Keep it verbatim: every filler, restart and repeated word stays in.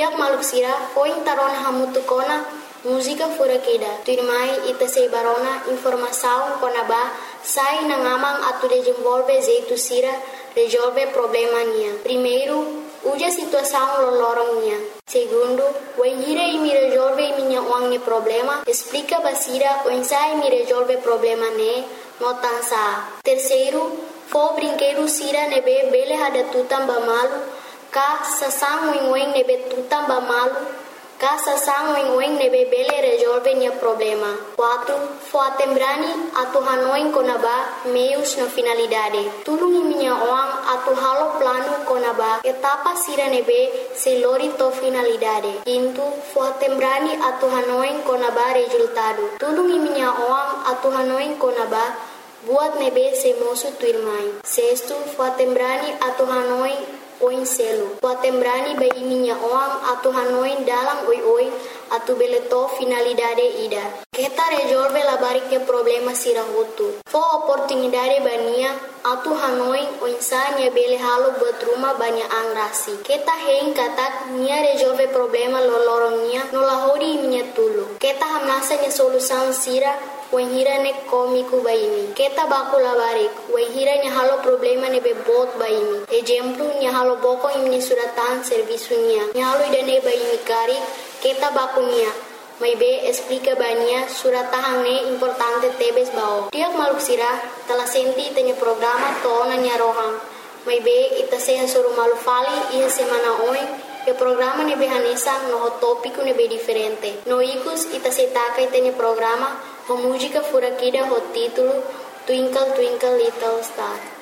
Tiak maluk sira foi tarona hamutukona música furakida. Tuirmai ita sei barona informação konaba sai na ngamang atu desenvolve jeito sira resolve problema nia. Primeiro, uja situação lolorong nia. Segundo, o hira e me resolve minha uang problema, explica basira o ensai me resolve problema ne, notansa. Terceiro, fo brinquedo sira nebe bele hada tutam bamalu, ka sasang wing nebe tutam bamalu, ka sasang wing nebe bele resolve nia problema. Quatro, fo atembrani atu hanoin konaba meios na finalidade. Tulungi minha uang atu halo plano konaba etapa sira nebe selori to finalidade. Quinto, fo atembrani atu hanoin konaba resultado. Tulungi minha uang atu hanoin konaba buat nebe se mosu tuirmai. Sexto, fo atembrani atu hanoin oin selo. Fo atembrani bai minha uang atu hanoin dalam oi oi atu beleto finalidade ida. Kita resolve la bariknya problema sira hutu. Fo oportunidade bania atu hanoin oinsanya bele halo buat rumah banyak angrasi. Kita hein katak nia resolve problema lolorongnya nolahori minha tulu. Kita hamnasa nya solusan sira wahira ne komiku baimi. Kita baku labarik wahira nya halo problema ne bebot baimi. Exemplo nya halo boko imni suratan servisunya. Nya halo idane baimi kari kita baku nia. Mai be explica bania suratahang ne importante tebes bao. Tiak maluk sira telah senti tanya programa tona nya rohang. Mai be ita sehan suru malu fali iya semana oin e programa ne be hanesa no tópico ne be diferente. No ikus ita setaka itanya programa ho música furakida ho título Twinkle Twinkle Little Star.